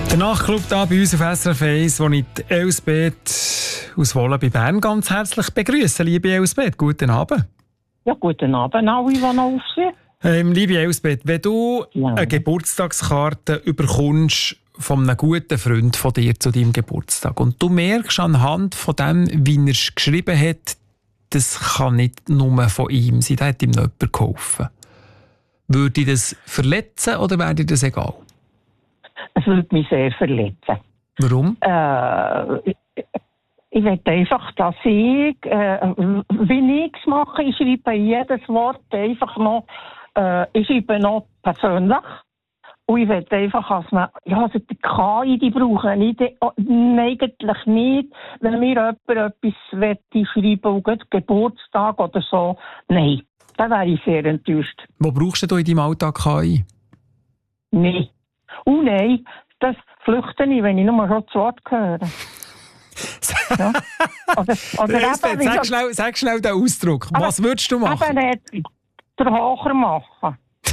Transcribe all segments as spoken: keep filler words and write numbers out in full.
Der Nachtclub hier bei uns auf S R F eins, wo ich die Elsbeth aus Wohlen bei Bern ganz herzlich begrüße. Liebe Elsbeth, guten Abend. Ja, guten Abend alle, die noch auf sind. Ähm, liebe Elsbeth, wenn du Ja. eine Geburtstagskarte überkommst von einem guten Freund von dir zu deinem Geburtstag und du merkst anhand von dem, wie er es geschrieben hat, das kann nicht nur von ihm sein, da hat ihm noch jemand geholfen. Würde dich das verletzen oder wäre dir das egal? Es würde mich sehr verletzen. Warum? Äh, ich ich will einfach, dass ich, äh, wie ich es mache, ich schreibe jedes Wort einfach noch, äh, ich schreibe noch persönlich. Und ich will einfach, dass man, ja, also die K I, die brauchen nicht, eigentlich nicht, wenn mir jemand etwas schreiben will, und Geburtstag oder so. Nein, da wäre ich sehr enttäuscht. Wo brauchst du in deinem Alltag K I? Nein. Oh nein, das flüchte ich, wenn ich nur schon das Wort höre. Ja. Oder, oder Elsbeth, sag, schnell, sag schnell den Ausdruck. Aber- Was würdest du machen? Eben nicht der Hocher machen.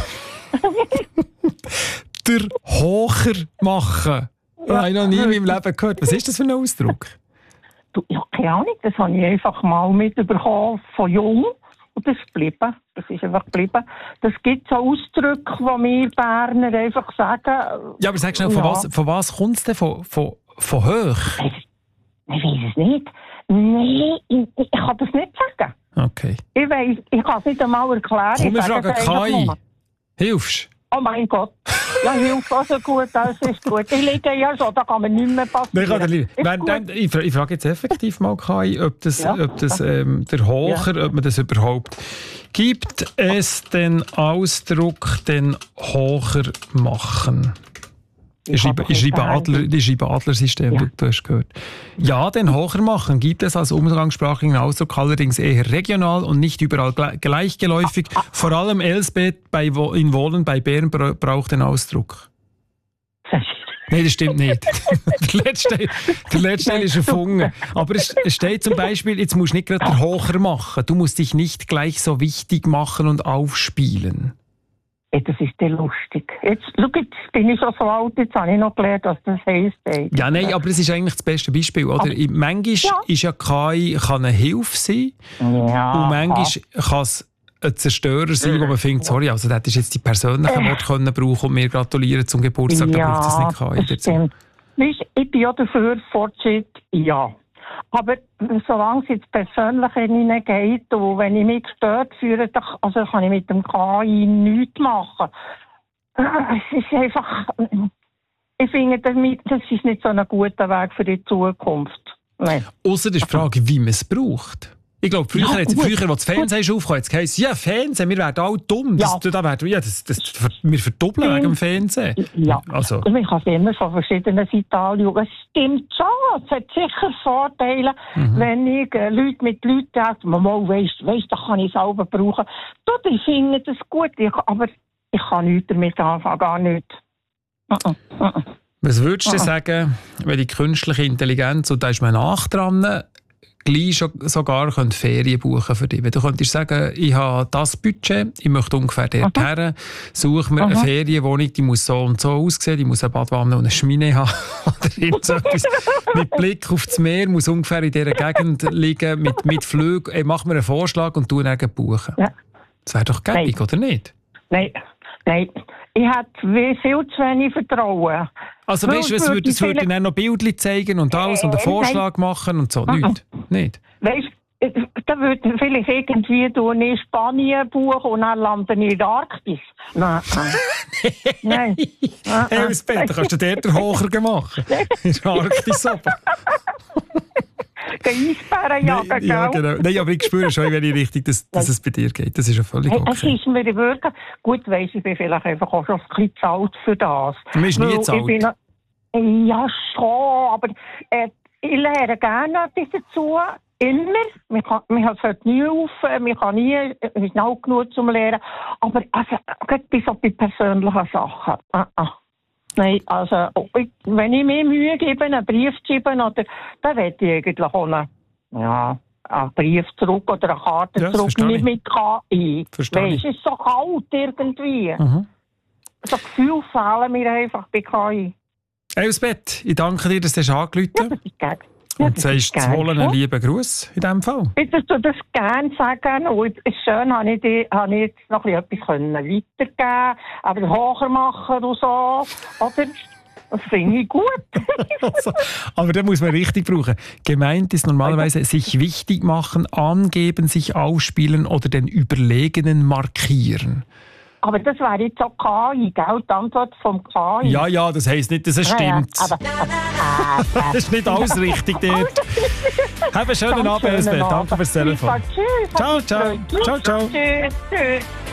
Der Hocher machen. Das Ja. habe ich noch nie in meinem Leben gehört. Was ist das für ein Ausdruck? Du, ja, keine Ahnung, das habe ich einfach mal mitbekommen von Jung. Und das ist geblieben. Das ist einfach geblieben. Das gibt so Ausdrücke, die wir Berner einfach sagen. Ja, aber sag schnell, von Ja. was, von was kommt es denn? Von, von, von hoch? Ich, ich weiß es nicht. Nein, ich, ich kann das nicht sagen. Okay. Ich weiss, ich kann es nicht einmal erklären. Komm, wir Ich sage fragen es einfach K I. nur. Hilfst Oh mein Gott. Ja, hilft also gut, das ist gut. Ich liege ja schon, da kann mir nichts mehr passieren. Nein, kann Ist Während gut. dem- ich, fra- ich frage jetzt effektiv mal K I, ob das, Ja. ob das ähm, der Hocher, ob man das überhaupt gibt. Es den Ausdruck, den Hocher machen? Ich schreibe, habe ich schreibe, kein Adler, ich schreibe Adlersystem, Ja. du, du hast gehört. Ja, den Hocher machen gibt es als umgangssprachlichen Ausdruck allerdings eher regional und nicht überall gle- gleichgeläufig. Vor allem Elsbeth bei, Wo- in Wohlen bei Bern bra braucht den Ausdruck. Nein, das stimmt nicht. der letzte, der letzte Teil ist erfunden. Aber es, es steht zum Beispiel, jetzt musst du nicht gerade den Hocher machen. Du musst dich nicht gleich so wichtig machen und aufspielen. Hey, das ist ja lustig. Jetzt, schau, jetzt bin ich schon so alt, jetzt habe ich noch gelernt, was das heisst. Ey. Ja, nein, aber das ist eigentlich das beste Beispiel. Oder? Aber- Manchmal Ja. ist ja K I kann eine Hilfe sein Ja. und manchmal kann es ein Zerstörer sein, wo man findet, sorry, also das hättest jetzt die persönlichen Worte können brauchen und mir gratulieren zum Geburtstag, da braucht es nicht K I das dazu. stimmt. Weisst, ich bin ja dafür, Fortschritt, ja. Aber solange es jetzt persönlich hineingeht und wenn ich mich gestört fühle, dann, also kann ich mit dem K I nichts machen. Äh, Es ist einfach, ich finde, damit- das ist nicht so ein guter Weg für die Zukunft. Nein. Ausser ist die Frage, wie man es braucht. Ich glaube, früher, Ja, hat's- gut. früher, als das Fernsehen ist aufgekommen, hat es geheißen, ja, Fernsehen, wir werden alle dumm. Das, Ja. da werden, ja, das, das, wir verdoppeln wegen dem Fernsehen. Ja, Also, also. Ich kann es immer von verschiedenen Seiten anschauen. Es stimmt schon, es hat sicher Vorteile, Mhm. wenn ich äh, Leute mit Leuten sage, mal, weisst, weisst, da kann ich es selber brauchen. Du, ich finde das gut, ich, aber ich kann nichts damit anfangen, gar nichts. Uh-uh, uh-uh. was würdest du Ah. sagen, wenn die künstliche Intelligenz, und da ist man nach dran, gleich schon- sogar könnte Ferien buchen für dich? Wenn du könntest sagen, ich habe das Budget, ich möchte ungefähr dort her, suche mir eine Aha. Ferienwohnung, die muss so und so aussehen, die muss eine Badwanne und eine Schmine haben oder irgend so etwas. Mit Blick auf das Meer, muss ungefähr in dieser Gegend liegen, mit, mit Flügen. Ey, mach mir einen Vorschlag und du dann buchen. Ja. Das wäre doch gäbig, Nein. oder nicht? Nein, nein. Ich habe wie viel zu wenig Vertrauen. Also Weil weißt du, es es würde würde, es würde viele- dann noch Bildchen zeigen und alles und einen Äh, Vorschlag machen und so. Nicht? Nicht? Weißt du, da würde vielleicht irgendwie du in Spanien buchen und dann landen in der Arktis. Nein, nein. nein. nein. Hey, Elsbeth, kannst du dort den Hocher machen? In der Arktis oben. Eisbären jagen, Nein, ja, gell? genau. Nein, aber ich spüre schon, in welche Richtung dass, dass es bei dir geht. Das ist ja völlig Hey, es okay. ist mir wirklich, gut weiss, ich bin vielleicht einfach auch schon ein bisschen zu alt für das. Du bist nie Weil zu alt. ich bin noch- Ja, schon, aber äh, ich lerne gerne etwas dazu. Immer. Man kann, man hört nie auf, man kann nie, es ist auch genug zum Lernen. Aber also, gerade bis auf die persönlichen Sachen. Ah, ah. Nein, also, ich, wenn ich mir Mühe gebe, einen Brief zu schreiben, oder, dann will ich eigentlich auch einen, ja, einen Brief zurück oder eine Karte Ja, das zurück, verstehe nicht ich. mit K I. Verstehe Weißt, ich. es ist so kalt irgendwie. Mhm. So Gefühle fehlen mir einfach bei K I. Elsbeth, ich danke dir, dass du angerufen hast. Ja, das ist gerne. Und sagst zu wohl einen lieben Gruß in diesem Fall. Würdest du das gerne sagen? Und es ist schön, habe ich, die, habe ich jetzt noch etwas weitergeben, aber hocher machen und so. Oder? Das finde ich gut. Also, aber da muss man richtig brauchen. Gemeint ist normalerweise sich wichtig machen, angeben, sich aufspielen oder den Überlegenen markieren. Aber das wäre jetzt auch K I, gell? Die Antwort vom K I. Ja, ja, das heisst nicht, dass es stimmt. Ja, aber, aber, das ist nicht alles richtig dort. Hab einen schönen Abend, Elsbeth. Danke fürs Telefon. Tschüss. Ciao, ciao. Ciao, ciao. Tschüss. Tschüss.